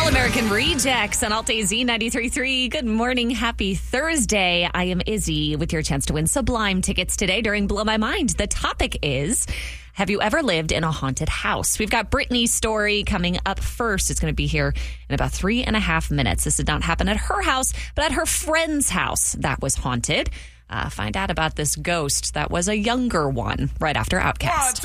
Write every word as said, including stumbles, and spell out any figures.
All American Rejects on Alt A Z ninety-three point three. Good morning. Happy Thursday. I am Izzy with your chance to win Sublime tickets today during Blow My Mind. The topic is, have you ever lived in a haunted house? We've got Brittany's story coming up first. It's going to be here in about three and a half minutes. This did not happen at her house, but at her friend's house that was haunted. Uh, find out about this ghost that was a younger one right after Outcast.